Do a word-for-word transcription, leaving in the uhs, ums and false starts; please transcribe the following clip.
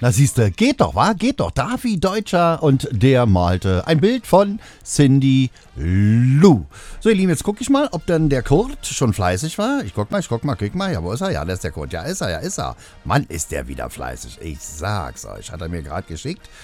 Na siehste, geht doch, wa? Geht doch. Davi Deutscher und der malte ein Bild von Cindy Lou. So, ihr Lieben, jetzt gucke ich mal, ob dann der Kurt schon fleißig war. Ich guck mal, ich guck mal, guck mal. Ja, wo ist er? Ja, da ist der Kurt. Ja, ist er, ja, ist er. Mann, ist der wieder fleißig. Ich sag's euch. Hat er mir gerade geschickt.